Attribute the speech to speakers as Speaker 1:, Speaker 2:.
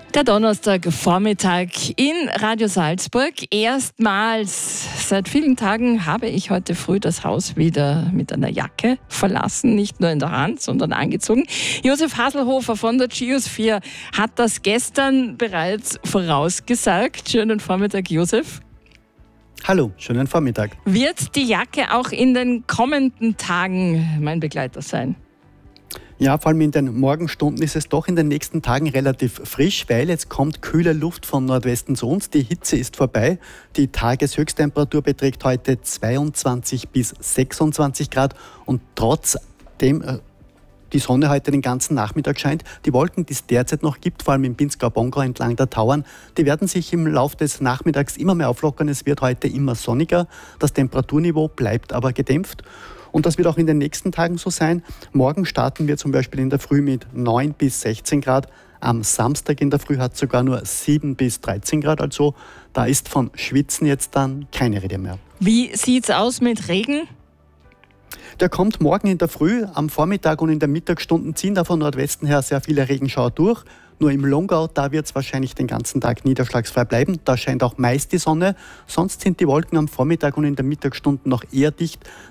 Speaker 1: Der Donnerstagvormittag in Radio Salzburg. Erstmals seit vielen Tagen habe ich heute früh das Haus wieder mit einer Jacke verlassen. Nicht nur in der Hand, sondern angezogen. Josef Haselhofer von der Geosphere hat das gestern bereits vorausgesagt. Schönen Vormittag, Josef.
Speaker 2: Hallo, schönen Vormittag.
Speaker 1: Wird die Jacke auch in den kommenden Tagen mein Begleiter sein?
Speaker 2: Ja, vor allem in den Morgenstunden ist es doch in den nächsten Tagen relativ frisch, weil jetzt kommt kühle Luft von Nordwesten zu uns. Die Hitze ist vorbei. Die Tageshöchsttemperatur beträgt heute 22 bis 26 Grad und trotzdem die Sonne heute den ganzen Nachmittag scheint. Die Wolken, die es derzeit noch gibt, vor allem im Pinzgau-Bongau entlang der Tauern, die werden sich im Laufe des Nachmittags immer mehr auflockern. Es wird heute immer sonniger. Das Temperaturniveau bleibt aber gedämpft. Und das wird auch in den nächsten Tagen so sein. Morgen starten wir zum Beispiel in der Früh mit 9 bis 16 Grad. Am Samstag in der Früh hat es sogar nur 7 bis 13 Grad. Also da ist von Schwitzen jetzt dann keine Rede mehr.
Speaker 1: Wie sieht's aus mit Regen?
Speaker 2: Der kommt morgen in der Früh, am Vormittag und in der Mittagsstunden ziehen da von Nordwesten her sehr viele Regenschauer durch. Nur im Longau, da wird es wahrscheinlich den ganzen Tag niederschlagsfrei bleiben. Da scheint auch meist die Sonne. Sonst sind die Wolken am Vormittag und in der Mittagsstunden noch eher dicht.